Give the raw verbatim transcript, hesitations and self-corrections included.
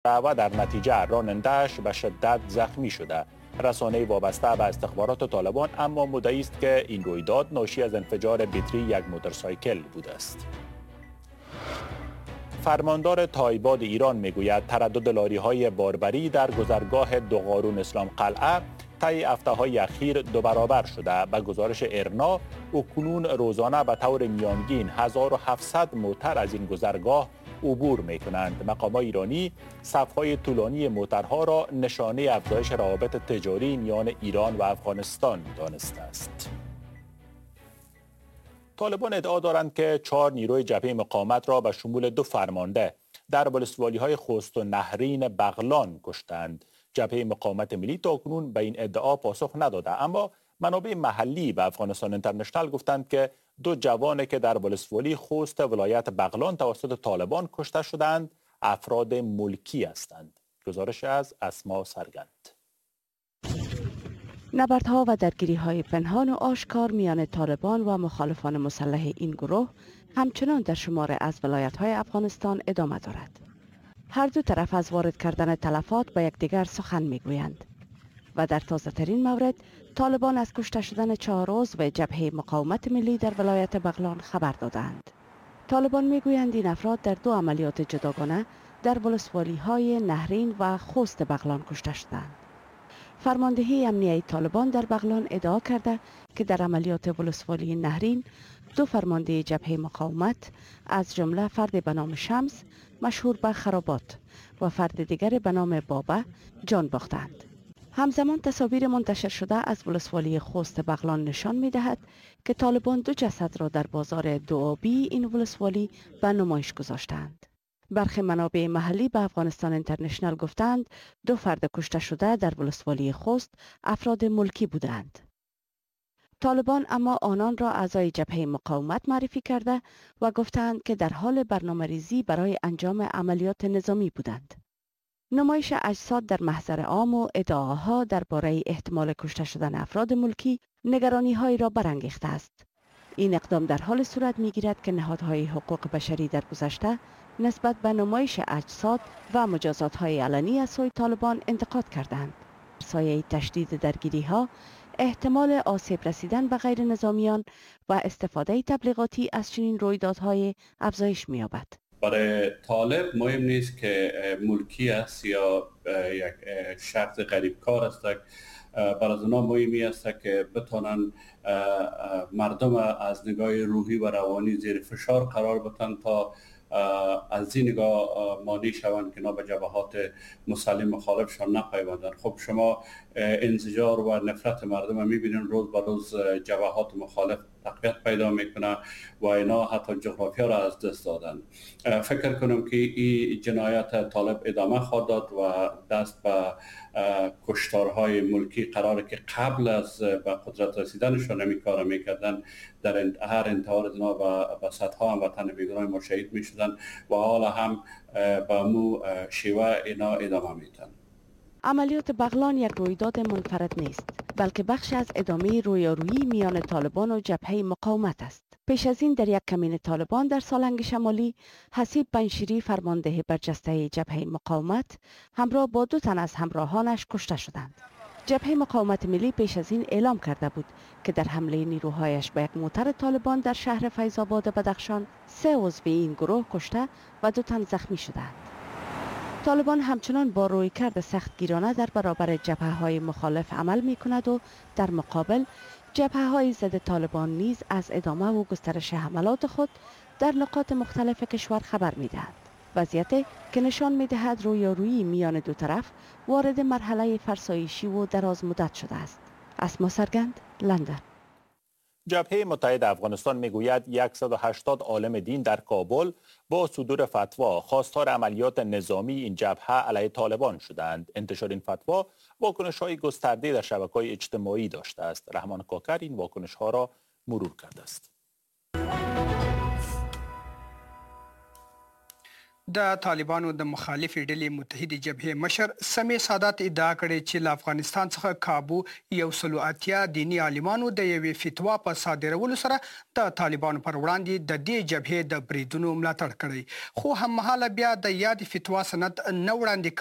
و در نتیجه راننده‌اش به شدت زخمی شده. رسانه وابسته به استخبارات طالبان اما مدعی است که این رویداد ناشی از انفجار بطری یک موتورسایکل بوده است. فرماندار تایباد ایران میگوید تردد لاری‌های باربری در گذرگاه دوقارون اسلام قلعه طی هفته‌های اخیر دو برابر شده. به گزارش ارنا اکنون روزانه به طور میانگین هزار و هفتصد موتر از این گذرگاه عبور می‌کنند. مقامات ایرانی صف‌های طولانی موترها را نشانه افزایش روابط تجاری میان ایران و افغانستان دانسته است. طالبان ادعا دارند که چهار نیروی جبهه مقاومت را به شمول دو فرمانده در ولسوالی‌های خوست و نهرین بغلان کشتند. جبهه مقاومت ملی تاکنون به این ادعا پاسخ نداده، اما منابع محلی به افغانستان اینترنشنال گفتند که دو جوان که در ولسوالی خوست ولایت بغلان توسط طالبان کشته شدند افراد ملکی هستند. گزارش از اسما سرگند. نبردها و درگیری‌های پنهان و آشکار میان طالبان و مخالفان مسلح این گروه همچنان در شمار از ولایت‌های افغانستان ادامه دارد. هر دو طرف از وارد کردن تلفات با یکدیگر سخن میگویند و در تازه ترین مورد طالبان از کشته شدن چهار عضو جبهه مقاومت ملی در ولایت بغلان خبر دادند. طالبان میگویند این افراد در دو عملیات جداگانه در ولسوالی‌های نهرین و خوست بغلان کشته شدند. فرماندهی امنیتی طالبان در بغلان ادعا کرده که در عملیات ولسوالی نهرین دو فرمانده جبهه مقاومت از جمله فرد به نام شمس مشهور به خرابات و فرد دیگر به نام بابا جان باختند. همزمان تصاویر منتشر شده از ولسوالی خوست بغلان نشان می دهد که طالبان دو جسد را در بازار دوآبی این ولسوالی به نمایش گذاشتند. برخی منابع محلی به افغانستان اینترنشنال گفتند دو فرد کشته شده در ولسوالی خوست افراد ملکی بودند. طالبان اما آنان را اعضای جبهه مقاومت معرفی کرده و گفتند که در حال برنامه‌ریزی برای انجام عملیات نظامی بودند. نمایش اجساد در محضر عام و ادعاها درباره احتمال کشته شدن افراد ملکی نگرانی‌هایی را برانگیخته است. این اقدام در حال صورت می‌گیرد که نهادهای حقوق بشری در گذشته نسبت به نمایش اجساد و مجازات‌های علنی از سوی طالبان انتقاد کردند. سایه تشدید درگیری‌ها، احتمال آسیب رسیدن به غیر نظامیان و استفاده تبلیغاتی از چنین رویدادهای افزایش می‌یابد. برای طالب مهم نیست که ملکی است یا یک شخص غریبکار است. برای از اونا مهمی است که بتونن مردم از نگاه روحی و روانی زیر فشار قرار بدن تا از این نگاه مانع شوند که اینا به جبهات مسلح مخالفشان نپیوندن. خب شما انزجار و نفرت مردم رو میبینین روز به روز جبهات مخالف تقویت پیدا میکنه و اینا حتی جغرافیا را از دست دادن. فکر کنم که این جنایت طالب ادامه خواهد داد و دست به کشتارهای ملکی قراره که قبل از به قدرت رسیدنشون نمی کار میکردن. در هر انتحار از اینا به صدها هم وطن بیگناه ما شهید میشدن و حالا هم به مو شیوه اینا ادامه میدن. عملیات بغلان یک رویداد منفرد نیست، بلکه بخش از ادامه رویارویی میان طالبان و جبهه مقاومت است. پیش از این در یک کمین طالبان در سالنگ شمالی، حسیب بنشیری فرمانده برجسته جبهه مقاومت همراه با دو تن از همراهانش کشته شدند. جبهه مقاومت ملی پیش از این اعلام کرده بود که در حمله نیروهایش به یک موتر طالبان در شهر فیض‌آباد بدخشان سه عضو این گروه کشته و دو تن زخمی شدند. طالبان همچنان با رویکرد سختگیرانه در برابر جبهه‌های مخالف عمل می‌کند و در مقابل جبهه‌های ضد طالبان نیز از ادامه و گسترش حملات خود در نقاط مختلف کشور خبر می‌دهند. وضعیت که نشان می‌دهد رویارویی میان دو طرف وارد مرحله فرسایشی و دراز مدت شده است. اسما سرگند، لندن. جبهه متحد افغانستان میگوید صد و هشتاد عالم دین در کابل با صدور فتوا خواستار عملیات نظامی این جبهه علیه طالبان شدند. انتشار این فتوا واکنش‌های گسترده در شبکه‌های اجتماعی داشته است. رحمان کاکر این واکنش‌ها را مرور کرده است. د طالبانو د مخالفې ډلې متحده جبهې مشر سمیع سادات ادعا کړې چې له افغانستان څخه کابو یو سلو اتیا دینی عالمانو د یوې فتوا په صادرولو سره د طالبانو پر وړاندې د دې جبهې د بریدونو ملاتړ کړی، خو هممهاله بیا د یاد فتوا سند نه وړاندې